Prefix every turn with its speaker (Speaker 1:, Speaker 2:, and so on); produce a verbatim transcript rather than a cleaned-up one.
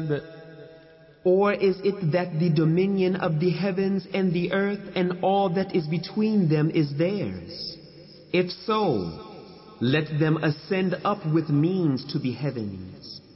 Speaker 1: الكتاب.
Speaker 2: Or is it that the dominion of the heavens and the earth and all that is between them is theirs? If so, let them ascend up with means to the heavens.